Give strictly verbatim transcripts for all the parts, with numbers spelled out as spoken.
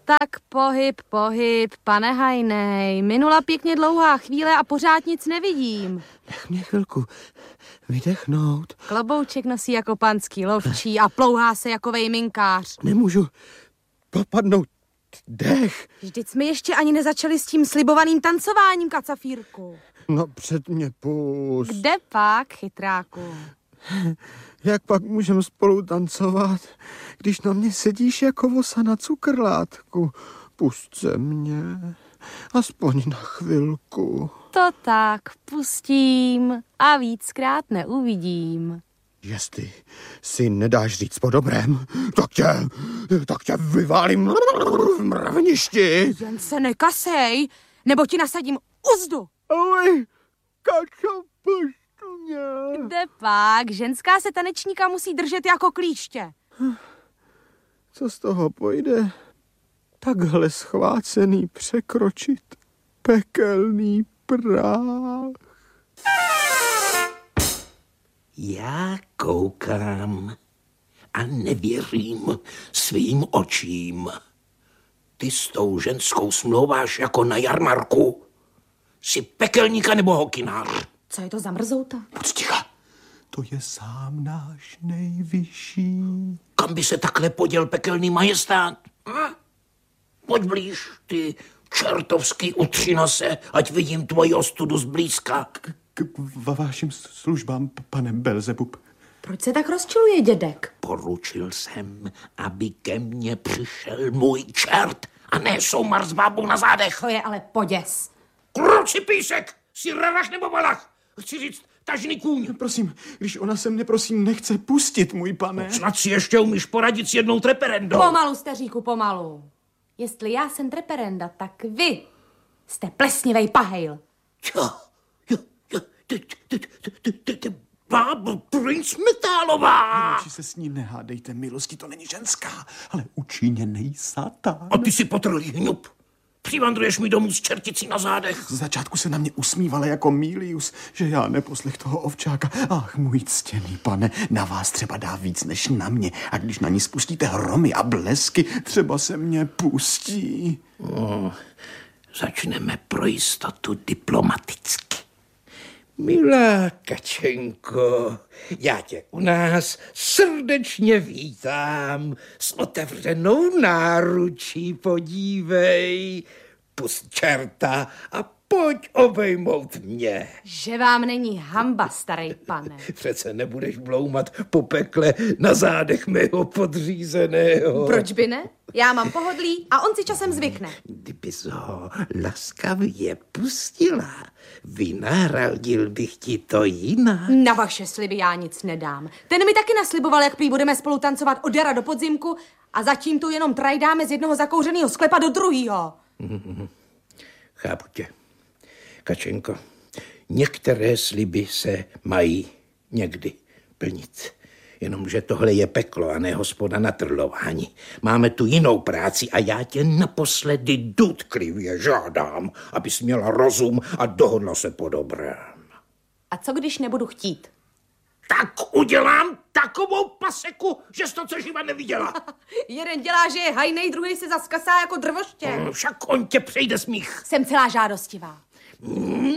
tak pohyb, pohyb, pane Hajnej. Minula pěkně dlouhá chvíle a pořád nic nevidím. Nech mě chvilku vydechnout. Klobouček nosí jako panský lovčí a plouhá se jako vejminkář. Nemůžu popadnout dech. Vždyť jsme ještě ani nezačali s tím slibovaným tancováním, kacafírku. No před mě pust. Kde pak, chytráku? Jak pak můžeme spolu tancovat, když na mě sedíš jako vosa na cukrlátku? Pust se mě, aspoň na chvilku. To tak, pustím a víckrát neuvidím. Jestli si nedáš říct po dobrém, tak tě, tak tě vyválím v mraveništi. Jen se nekasej, nebo ti nasadím uzdu. Oj, Kačo, pušť mě. Kde pak? Ženská se tanečníka musí držet jako klíště. Co z toho pojde? Takhle schvácený překročit pekelný práh. Já koukám a nevěřím svým očím. Ty s tou ženskou smlouváš jako na jarmarku. Jsi pekelníka nebo hokinář? Co je to za mrzouta? Buď ticha. To je sám náš nejvyšší. Kam by se takhle poděl pekelný majestát? Hm? Pojď blíž, ty čertovský utřinose, ať vidím tvoji ostudu zblízka. K, k vašim službám, pane Belzebub. Proč se tak rozčiluje dědek? Poručil jsem, aby ke mně přišel můj čert a ne soumar s bábou na zádech. To je ale poděs. Kruci písek, jsi rarach nebo balach? Chci říct tažný kůň. Prosím, když ona se mě prosím nechce pustit, můj pane. Snad si ještě umíš poradit s jednou treperendou. Pomalu, staříku, pomalu. Jestli já jsem treperenda, tak vy jste plesnivej pahejl. Jo, jo, jo, ty, ty, ty, ty, ty, ty, bábo, princ Metálová. Radši se s ní nehádejte, milosti, to není ženská, ale učiněnej satán. A ty si potrlý hňup. Přivandruješ mi domů s čerticí na zádech. Z začátku se na mě usmívala jako Milius, že já neposlech toho ovčáka. Ach, můj ctěný pane, na vás třeba dá víc než na mě. A když na ní spustíte hromy a blesky, třeba se mě pustí. No, začneme pro jistotu diplomaticky. Milá Kačenko, já tě u nás srdečně vítám. S otevřenou náručí podívej. Pust čerta a pojď obejmout mě. Že vám není hamba, starý pane. Přece nebudeš bloumat po pekle na zádech mého podřízeného. Proč by ne? Já mám pohodlí a on si časem zvykne. Kdybys ho laskavě pustila, vynáradil bych ti to jinak. Na vaše sliby já nic nedám. Ten mi taky nasliboval, jak prý budeme spolu tancovat od jara do podzimku a zatím tu jenom trajdáme z jednoho zakouřeného sklepa do druhého. Mm-hmm. Chápu tě. Kačenko, některé sliby se mají někdy plnit. Jenomže tohle je peklo a ne hospoda na trlování. Máme tu jinou práci a já tě naposledy důtklivě žádám, abys měla rozum a dohodla se po dobrém. A co když nebudu chtít? Tak udělám takovou paseku, že jsi to, co živa neviděla. Jeden dělá, že je hajnej, druhý se zaskasá jako drvoště. Mm, však on tě přejde smích. Jsem celá žádostivá. Mm,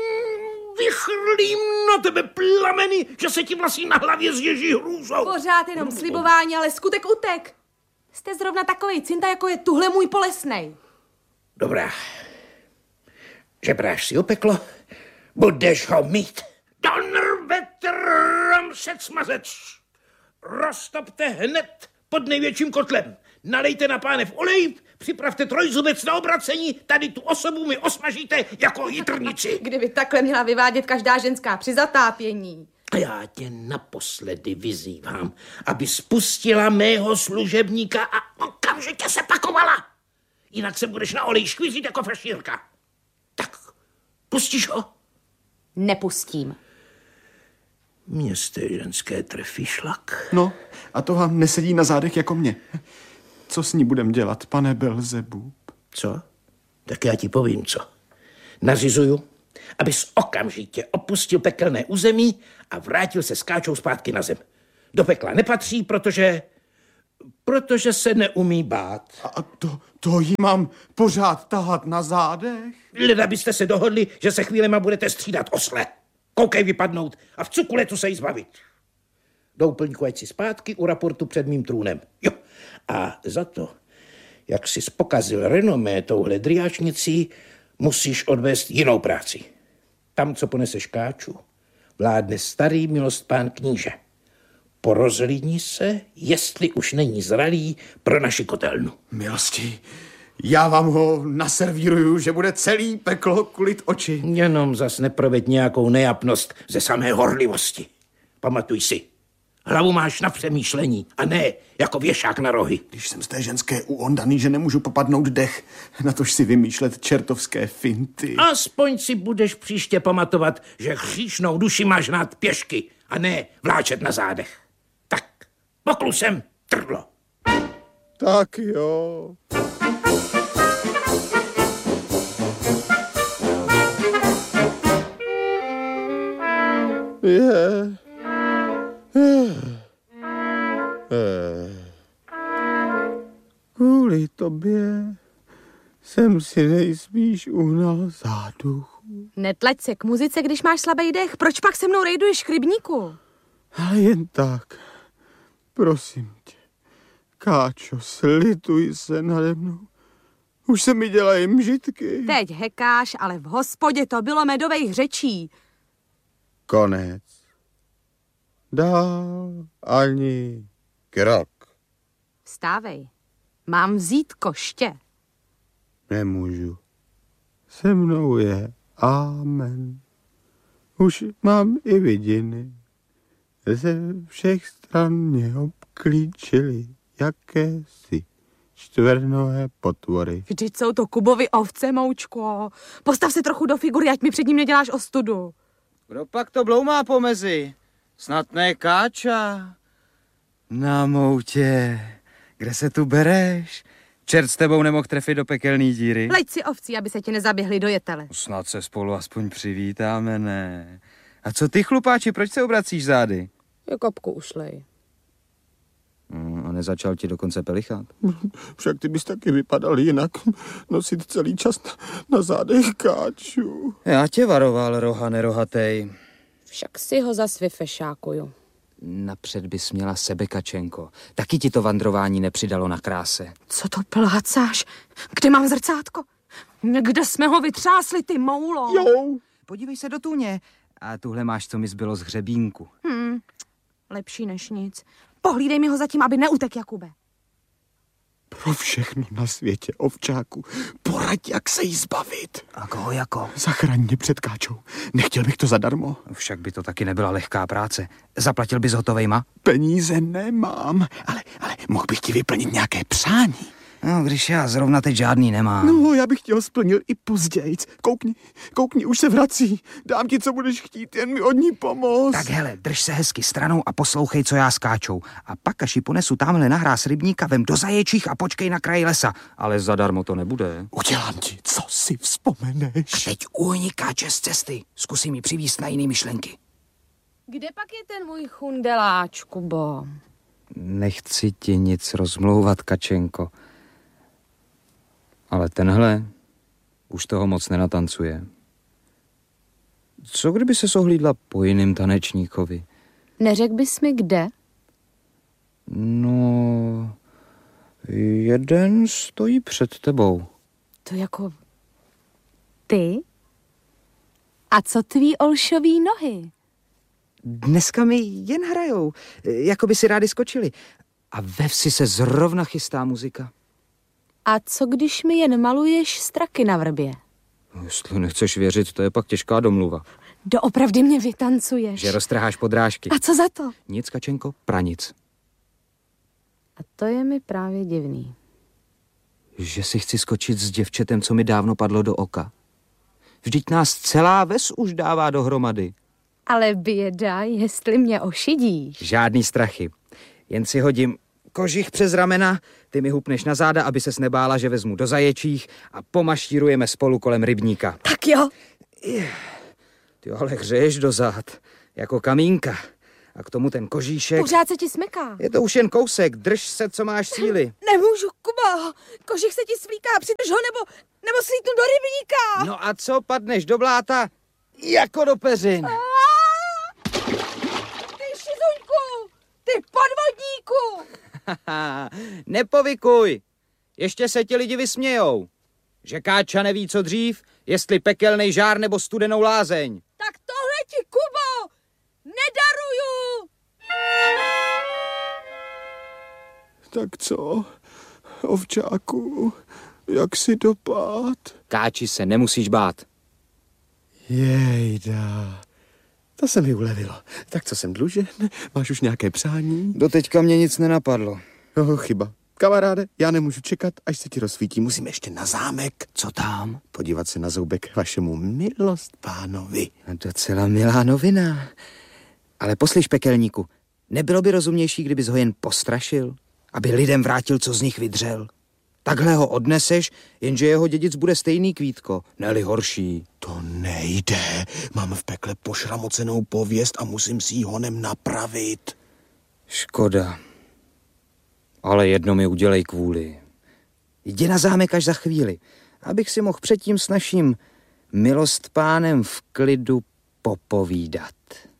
vychrlím na tebe plameny, že se ti vlasy na hlavě zježí hrůzou. Pořád jenom slibování, ale skutek utek. Jste zrovna takovej cinta, jako je tuhle můj polesnej. Dobrá. Žebráš si opeklo, budeš ho mít. Donrvetram se smazec. Roztopte hned pod největším kotlem. Nalejte na pánev olej, připravte trojzubec na obracení, tady tu osobu mi osmažíte jako jitrnici. Kdyby takhle měla vyvádět každá ženská při zatápění. A já tě naposledy vyzývám, aby spustila mého služebníka a okamžitě se pakovala. Jinak se budeš na olej škvízit jako fašírka. Tak, pustíš ho? Nepustím. Mně jste ženské trefí šlak. No, a to vám nesedí na zádech jako mě. Co s ní budem dělat, pane Belzebub? Co? Tak já ti povím, co. Nařizuju, abys okamžitě opustil pekelné území a vrátil se s Káčou zpátky na zem. Do pekla nepatří, protože Protože se neumí bát. A to, to jí mám pořád tahat na zádech? Leda byste se dohodli, že se chvílema budete střídat osle. Koukej vypadnout a v cukuletu se jí zbavit. Do úplňku, ať si zpátky u raportu před mým trůnem. Jo. A za to, jak jsi pokazil renomé touhle driáčnicí, musíš odvést jinou práci. Tam, co poneseš Káču, vládne starý milostpán kníže. Porozhlídni se, jestli už není zralý pro naši kotelnu. Milosti, já vám ho naservíruju, že bude celý peklo kulit oči. Jenom zas neproveď nějakou nejapnost ze samé horlivosti. Pamatuj si, hlavu máš na přemýšlení a ne jako věšák na rohy. Když jsem z té ženské uondaný, že nemůžu popadnout dech, natož si vymýšlet čertovské finty. Aspoň si budeš příště pamatovat, že hříšnou duši máš hnát pěšky a ne vláčet na zádech. Tak, poklusem trhlo. Tak jo. Je. Je. Je. Kvůli tobě jsem si nejspíš uhnal záduchu. Netlač se k muzice, když máš slabý dech. Proč pak se mnou rejduješ k rybníku? Ale jen tak. Prosím tě. Káčo, slituj se nade mnou. Už se mi dělají mžitky. Teď hekáš, ale v hospodě to bylo medovej řečí. Konec. Dál ani krok. Vstávej. Mám vzít koště. Nemůžu. Se mnou je amen. Už mám i vidiny. Ze všech stran mě obklíčily jakési čtvernohé potvory. Vždyť jsou to Kubovi ovce, moučko. Postav se trochu do figury, ať mi před ním neděláš ostudu. Kdo pak to bloumá pomezi? Snad ne Káča? Na moutě, kde se tu bereš? Čert s tebou nemohl trefit do pekelný díry. Leď si ovcí, aby se ti nezaběhli do jetele. Snad se spolu aspoň přivítáme, ne? A co ty, chlupáči, proč se obracíš zády? Jakobku, ušlej. Hmm, a nezačal ti dokonce pelichat? Však ty bys taky vypadal jinak. Nosit celý čas na, na zádech Káču. Já tě varoval, roha nerohatej. Však si ho zas vyfešákuju. Napřed bys měla sebe, Kačenko. Taky ti to vandrování nepřidalo na kráse. Co to plácáš? Kde mám zrcátko? Někde jsme ho vytřásli, ty moulo. Jo. Podívej se do tůně. A tuhle máš, co mi zbylo z hřebínku. Hmm, lepší než nic. Pohlídej mi ho zatím, aby neutek, Jakube. Pro všechno na světě, ovčáku, poraď, jak se jí zbavit. A koho jako? Zachraň mě před Káčou. Nechtěl bych to zadarmo. Však by to taky nebyla lehká práce. Zaplatil bys hotovejma? Peníze nemám, ale, ale mohl bych ti vyplnit nějaké přání. No, když já zrovna teď žádný nemám. No, já bych ti ho splnil i pozdějc. Koukni, koukni, už se vrací. Dám ti, co budeš chtít, jen mi od ní pomoz. Tak hele, drž se hezky stranou a poslouchej, co já s Káčou. A pak, až ji ponesu tamhle na hráz rybníka, vem do zaječích a počkej na kraji lesa. Ale zadarmo to nebude. Udělám ti, co si vzpomeneš. A teď uhni Káče z cesty. Zkusím ji přivízt na jiný myšlenky. Kde pak je ten můj chundeláč, Kubo? Nechci ti nic rozmlouvat, Kačenko. Ale tenhle už toho moc nenatancuje. Co kdyby se sohlídla po jiným tanečníkovi? Neřekl bys mi kde? No, jeden stojí před tebou. To jako ty? A co tví olšový nohy? Dneska mi jen hrajou, jako by si rádi skočili. A ve vsi se zrovna chystá muzika. A co když mi jen maluješ straky na vrbě? No, jestli nechceš věřit, to je pak těžká domluva. Doopravdy mě vytancuješ. Že roztrháš podrážky. A co za to? Nic, Kačenko, pranic. A to je mi právě divný. Že si chci skočit s děvčetem, co mi dávno padlo do oka. Vždyť nás celá ves už dává dohromady. Ale běda, jestli mě ošidíš. Žádný strachy. Jen si hodím kožich přes ramena, ty mi hupneš na záda, aby ses nebála, že vezmu do zaječích a pomaštírujeme spolu kolem rybníka. Tak jo. Ty ale hřeješ do zád, jako kamínka. A k tomu ten kožíšek. Pořád se ti smyká. Je to už jen kousek, drž se, co máš síly. Nemůžu, Kubo. Kožich se ti svlíká, přidrž ho, nebo, nebo slítnu do rybníka. No a co, padneš do bláta? Jako do peřin. Ty šizuňku, ty podvodníku. Nepovykuj. Ještě se ti lidi vysmějou. Že Káča neví, co dřív, jestli pekelnej žár nebo studenou lázeň. Tak tohle ti, Kubo, nedaruju. Tak co, ovčáku, jak si dopad? Káči se nemusíš bát. Jejda, to se mi ulevilo. Tak co jsem dlužen? Máš už nějaké přání? Doteďka mě nic nenapadlo. Oh, chyba. Kamaráde, já nemůžu čekat, až se ti rozsvítí. Musím ještě na zámek. Co tam? Podívat se na zoubek vašemu milost pánovi. Docela milá novina. Ale poslyš, pekelníku, nebylo by rozumnější, kdybys ho jen postrašil? Aby lidem vrátil, co z nich vydřel. Takhle ho odneseš, jenže jeho dědic bude stejný, Kvítko, ne-li horší. To nejde. Mám v pekle pošramocenou pověst a musím si ji honem napravit. Škoda. Ale jedno mi udělej kvůli. Jdi na zámek až za chvíli, abych si mohl předtím s naším milost pánem v klidu popovídat.